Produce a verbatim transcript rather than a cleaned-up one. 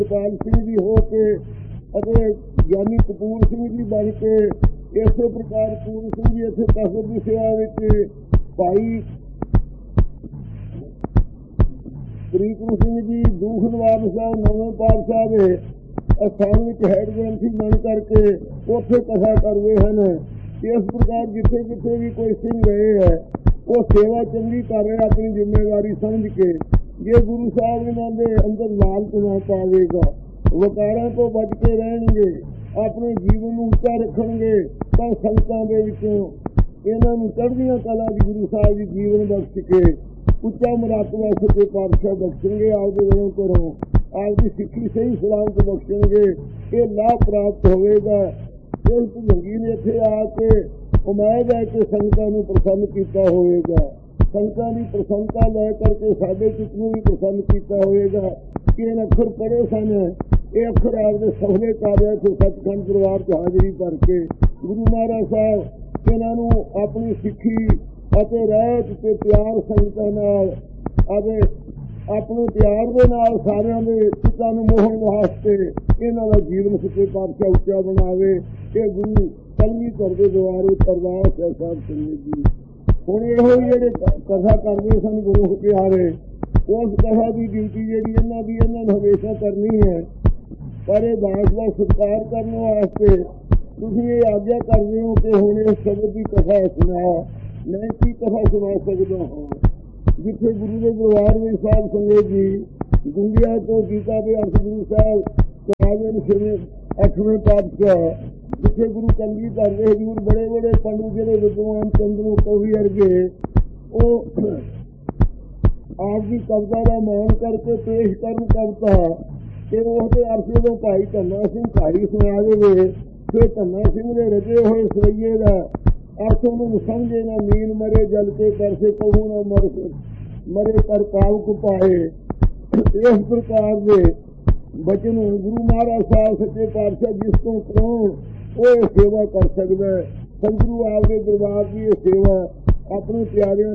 पाल सिंह जी हो के ज्ञानी कपूर सिंह जी बन के इस प्रकार कपूर सिंह जी इतने तखत की सेवा भाई प्रीतम सिंह जी दूख नवाब साहब नवें पातशाह के अस्थान में हैड ग्रंथी बन करके उथे कथा करते हैं। इस प्रकार जिथे जिथे भी कोई सिंह गए है वो सेवा चंगी कर रहे अपनी जिम्मेवारी समझ के। जे गुरु साहब इन्हों के अंदर लालच ना पावेगा, वकारा तो बच के रहेंगे, अपने जीवन को उच्चा रखेंगे तो संगतां दे विचों इन्हों चढ़दियां कला की गुरु साहब जी जीवन बख्श के उच्चा मुरातबा सच्चे पातशाह बख्शेंगे। आपके घरों घरों आपकी सिक्खी सही सलामत बख्शेंगे। ये लाभ प्राप्त होगा। इस भुजंगी ने इत्थे आके उम्मीद है कि संगतां नूं प्रसन्न किया होगा। संगतां की प्रसन्नता लै करके साडे चित्त नूं भी प्रसन्न किया होगा कि इन अखर पढ़े सन, ये अखर आपके सफले कार्य थे सचखंड दरबार च हाजरी भर के गुरु महाराज साहब इन्हों अपनी सिक्खी ਅਤੇ ਰਹਿਤ ਤੇ ਪਿਆਰ ਸੰਗਤਾਂ ਨਾਲ ਅਤੇ ਆਪਣੇ ਪਿਆਰ ਦੇ ਨਾਲ ਸਾਰਿਆਂ ਦੇ ਚਿੱਤਾਂ ਨੂੰ ਮੋਹਣ ਵਾਸਤੇ ਇਹਨਾਂ ਦਾ ਜੀਵਨ ਸੱਚੇ ਪਾਤਸ਼ਾਹ ਉੱਚਾ ਬਣਾਵੇ। ਇਹ ਗੁਰੂ ਕਲਗੀਧਰ ਦੇ ਦੁਆਰੇ ਅਰਦਾਸ ਹੈ ਸਾਹਿਬ ਸਿੰਘ ਜੀ। ਹੁਣ ਇਹੋ ਹੀ ਜਿਹੜੇ ਕਥਾ ਕਰਦੇ ਸਨ ਗੁਰੂ ਪਿਆਰੇ, ਉਸ ਕਥਾ ਦੀ ਡਿਊਟੀ ਜਿਹੜੀ ਇਹਨਾਂ ਦੀ ਇਹਨਾਂ ਨੂੰ ਹਮੇਸ਼ਾ ਕਰਨੀ ਹੈ। ਪਰ ਇਹ ਦਾਸ ਦਾ ਸਤਿਕਾਰ ਕਰਨ ਵਾਸਤੇ ਤੁਸੀਂ ਇਹ ਆਗਿਆ ਕਰਦੇ ਹੋ ਕਿ ਹੁਣ ਇਸ ਸ਼ਬਦ ਦੀ ਕਥਾ ਸੁਣਾ। मैं की कथा सुना सकता हूँ। जिथे गुरु के दरबार में साध संगत जी गुंगिया तो गीता के अर्थ गुरु साहब चौदहवें अठवें पातशाह, जिथे गुरु कलगीधर के हजूर बड़े बड़े पंडित जिहड़े विद्वान चंद्रू कवि अर्गे वो आपकी कविता का मान करके पेश करन कविता कि उसके अर्थ जो भाई धन्ना सिंह भाई सुना देवे। फिर धन्ना सिंह के रचे हुए सवैये का अर्थ उन्होंने समझे ना मीन मरे जल के कर से कहू ना मर मरे पर पावक पाए। इस प्रकार के बचन गुरु महाराज साहब सच्चे पातशाह जिसको कौन वो सेवा कर सकता है। सतगुरु आपके दरबार की सेवा अपने प्यारियां